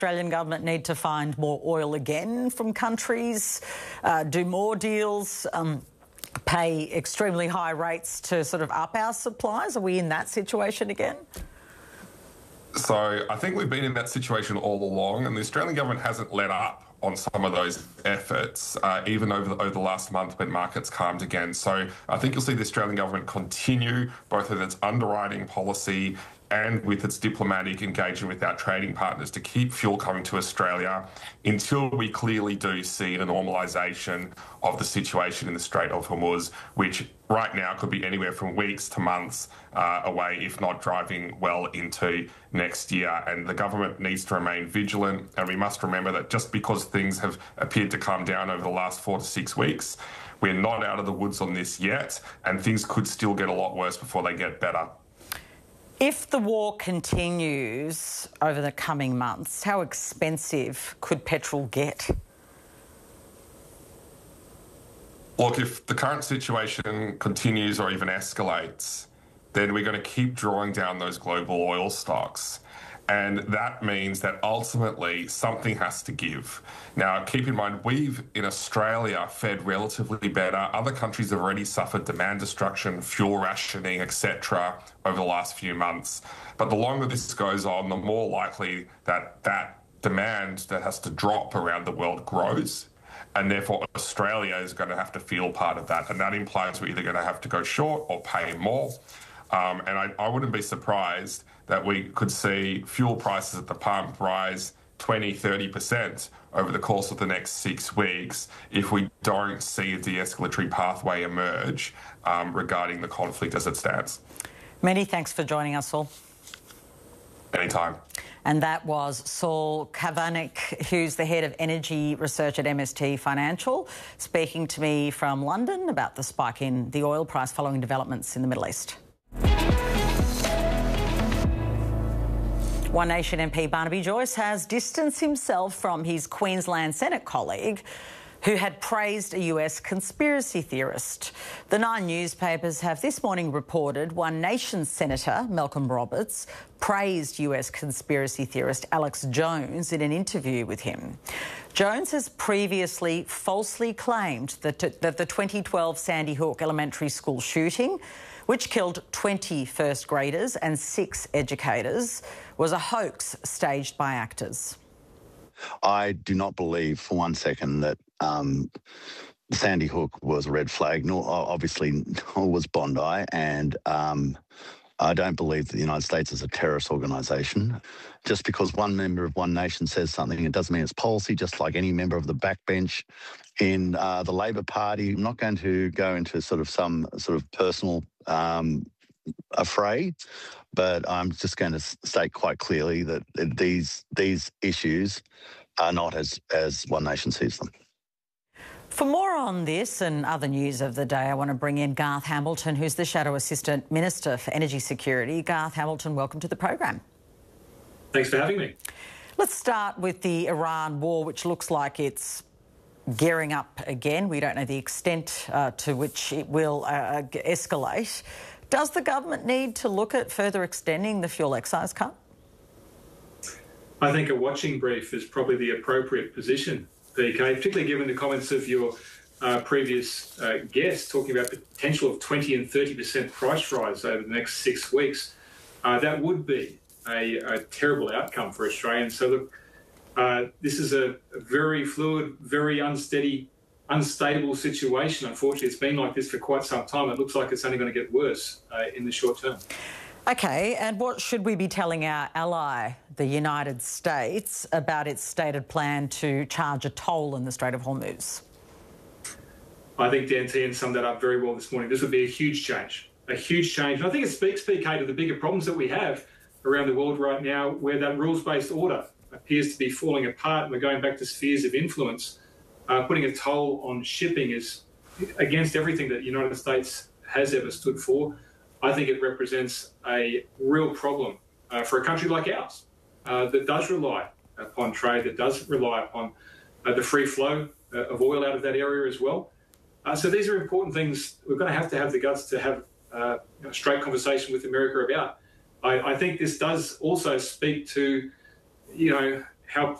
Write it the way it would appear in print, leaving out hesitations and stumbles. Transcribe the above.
Australian government need to find more oil again from countries, do more deals, pay extremely high rates to sort of up our supplies? Are we in that situation again? So I think we've been in that situation all along, and the Australian government hasn't let up on some of those efforts, even over the last month when markets calmed again. So I think you'll see the Australian government continue both with its underwriting policy and with its diplomatic engagement with our trading partners to keep fuel coming to Australia until we clearly do see a normalisation of the situation in the Strait of Hormuz, which right now could be anywhere from weeks to months away, if not driving well into next year. And the government needs to remain vigilant. And we must remember that just because things have appeared to calm down over the last 4 to 6 weeks, we're not out of the woods on this yet, and things could still get a lot worse before they get better. If the war continues over the coming months, how expensive could petrol get? Look, if the current situation continues or even escalates, then we're going to keep drawing down those global oil stocks. And that means that ultimately something has to give. Now, keep in mind, we've in Australia fared relatively better. Other countries have already suffered demand destruction, fuel rationing, etc. over the last few months. But the longer this goes on, the more likely that demand that has to drop around the world grows. And therefore, Australia is going to have to feel part of that. And that implies we're either going to have to go short or pay more. And I wouldn't be surprised that we could see fuel prices at the pump rise 20, 30% over the course of the next 6 weeks if we don't see a de-escalatory pathway emerge regarding the conflict as it stands. Many thanks for joining us, Saul. Anytime. And that was Saul Kavonic, who's the head of energy research at MST Financial, speaking to me from London about the spike in the oil price following developments in the Middle East. One Nation MP Barnaby Joyce has distanced himself from his Queensland Senate colleague who had praised a US conspiracy theorist. The 9 newspapers have this morning reported One Nation Senator Malcolm Roberts praised US conspiracy theorist Alex Jones in an interview with him. Jones has previously falsely claimed that the 2012 Sandy Hook Elementary School shooting, which killed 20 first graders and 6 educators, was a hoax staged by actors. I do not believe for one second that Sandy Hook was a red flag, nor obviously nor was Bondi, and I don't believe that the United States is a terrorist organisation. Just because one member of One Nation says something, it doesn't mean it's policy, just like any member of the backbench in the Labor Party. I'm not going to go into some sort of personal affray, but I'm just going to state quite clearly that these issues are not as One Nation sees them. For more on this and other news of the day, I want to bring in Garth Hamilton, who's the Shadow Assistant Minister for Energy Security. Garth Hamilton, welcome to the program. Thanks for having me. Let's start with the Iran war, which looks like it's gearing up again. We don't know the extent to which it will escalate. Does the government need to look at further extending the fuel excise cut? I think a watching brief is probably the appropriate position, PK, particularly given the comments of your previous guest talking about the potential of 20 and 30% price rise over the next 6 weeks. That would be a terrible outcome for Australians. So, look, this is a very fluid, very unstable situation. Unfortunately, it's been like this for quite some time. It looks like it's only going to get worse in the short term. OK, and what should we be telling our ally, the United States, about its stated plan to charge a toll in the Strait of Hormuz? I think Dan Tehan summed that up very well this morning. This would be a huge change, a huge change. And I think it speaks, PK, to the bigger problems that we have around the world right now, where that rules-based order appears to be falling apart and we're going back to spheres of influence. Putting a toll on shipping is against everything that the United States has ever stood for. I think it represents a real problem for a country like ours that does rely upon trade, that does rely upon the free flow of oil out of that area as well. So these are important things we're going to have the guts to have a straight conversation with America about. I think this does also speak to, how